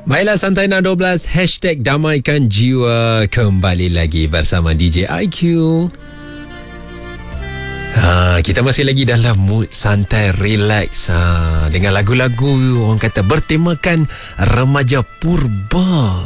Baiklah, Santai 12 #damaikan jiwa kembali lagi bersama DJ IQ. Kita masih lagi dalam mood santai, relax dengan lagu-lagu orang kata bertemakan remaja purba.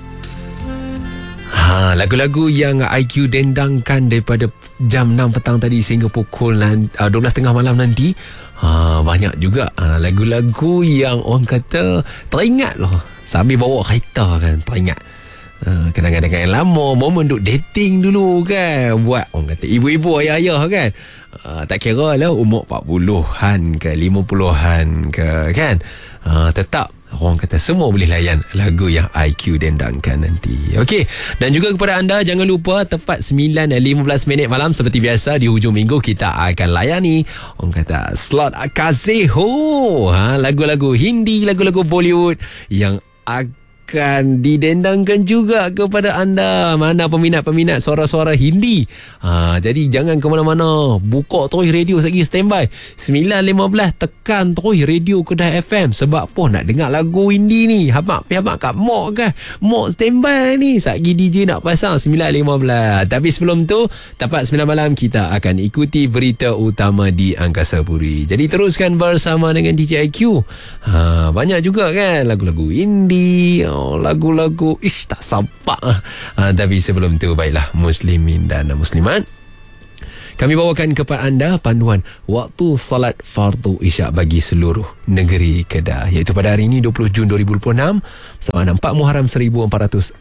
Lagu-lagu yang IQ dendangkan daripada jam 6 petang tadi sehingga pukul 12.30 malam nanti. Banyak juga lagu-lagu yang orang kata teringat loh. Sambil bawa kereta kan, teringat kenangan-kenangan yang lama, momen duk dating dulu kan, buat orang kata ibu-ibu, ayah-ayah kan. Tak kira lah umur 40-an ke 50-an ke kan, tetap orang kata semua boleh layan lagu yang IQ dendangkan nanti. Okey, dan juga kepada anda, jangan lupa tepat 9.15 malam seperti biasa di hujung minggu kita akan layani orang kata slot Kazeho, lagu-lagu Hindi, lagu-lagu Bollywood yang akan didendangkan juga kepada anda, mana peminat-peminat suara-suara Hindi. Jadi jangan ke mana-mana, buka terus radio lagi, standby 9.15, tekan terus radio Kedah FM. Sebab apa nak dengar lagu Hindi ni? Habak kat mok ke? Mok standby ni, satgi DJ nak pasang 9.15. Tapi sebelum tu, tepat 9 malam kita akan ikuti berita utama di Angkasa Puri. Jadi teruskan bersama dengan DJ IQ. Banyak juga kan lagu-lagu Hindi, lagu-lagu tak sampak. Tapi sebelum tu, baiklah muslimin dan muslimat, kami bawakan kepada anda panduan waktu solat fardu isyak bagi seluruh negeri Kedah, iaitu pada hari ini 20 Jun 2026 sama 4 Muharram 1448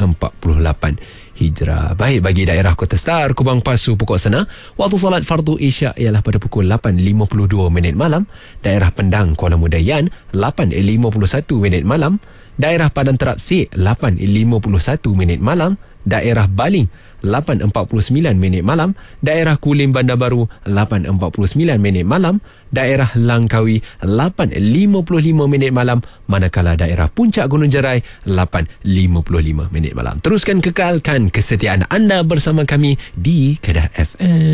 Hijrah. Baik, bagi daerah Kota Star, Kubang Pasu, Pokok Sena, waktu solat fardu isyak ialah pada pukul 8.52 malam. Daerah Pendang, Kuala Mudayan, 8.51 malam. Daerah Padang Terapsir, 8.51 malam. Daerah Baling, 8.49 malam. Daerah Kulim, Bandar Baru, 8.49 malam. Daerah Langkawi, 8.55 malam. Manakala daerah Puncak Gunung Jerai, 8.55 malam. Teruskan kekalkan kesetiaan anda bersama kami di Kedah FM.